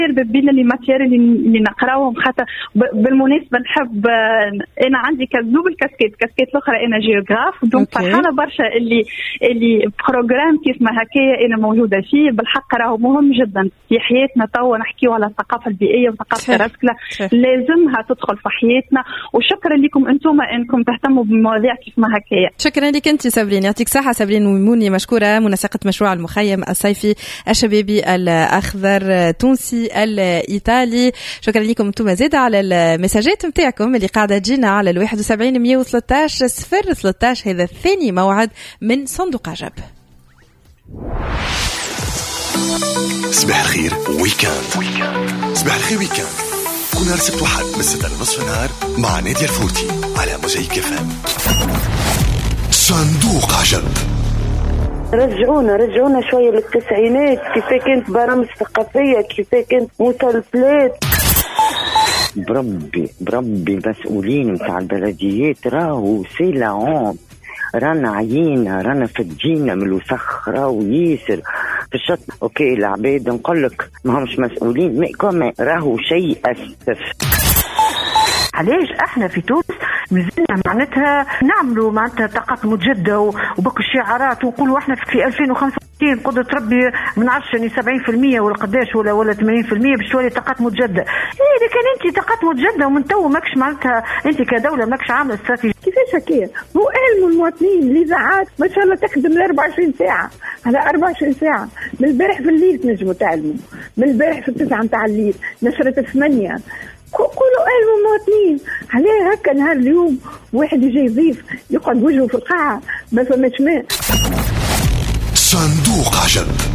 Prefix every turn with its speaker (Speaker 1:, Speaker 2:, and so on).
Speaker 1: بين اللي ماتير اللي نقراوهم. خاطر بالمناسبه نحب انا عندي كذوب الكاسكيت الاخرى انا جيوغراف، دونك فرحانه برشا اللي بروجرام كيف ما هكايا انا موجوده فيه. بالحق راهو مهم جدا في حياتنا. توا نحكيو على الثقافه البيئيه وثقافه الرسله، لازمها تدخل في حياتنا. وشكرا لكم انتم انكم تهتموا بمواضيع كيف ما هكايا.
Speaker 2: شكرا لك انت سابرين، يعطيك صحه. سابرين وموني مشكوره، منسقه مشروع المخيم الصيفي الشبابي الاخضر تونسي الايطالي. شكرا لكم انتم زيد على المساجات نتاعكم اللي قاعده تجينا على 71 113 013. هذا الثاني موعد من صندوق عجب.
Speaker 3: صباح الخير ويكاند. صباح الخير ويكاند كل نهار سبت واحد من 6 لنصف النهار مع نادية الفوتي على موزايك FM. صندوق عجب.
Speaker 4: رجعونا شوية للتسعينات، كيف كانت برامج ثقافية، كيف كانت مسلسلات. بربي المسؤولين متاع البلديات راهو سيلاعون، رانا عيينا، رانا فجينا من الوسخ، راهو ياسر في الشط. اوكي العباد نقولك ما همش مسؤولين، ما كما راهو شيء أسف.
Speaker 5: علاش احنا في تونس مازلنا معناتها نعملوا معناتها طاقات متجدده وباقي الشعارات ونقولوا احنا في 2065 قدرة ربي من 10 ل 70% ولا قداش ولا 80% باش تولي طاقات متجدده. اذا كان انت طاقات متجدده ومن تو ماكش معناتها انت كدوله ماكش عامله استراتيجيه
Speaker 4: كيفاش هكايا؟ هو علم المواطنين الاذاعات ما شاء الله تخدم 24 ساعه على 24 ساعه. من البارح في الليل تنجموا تعلموا، من البارح في 9 نتاع الليل، نشرة 8. قولوا علم المواطنين. عليه هكا نهار اليوم واحد يجي يضيف يقعد وجهه في القاعه ما فماش ماء.
Speaker 3: صندوق عجب.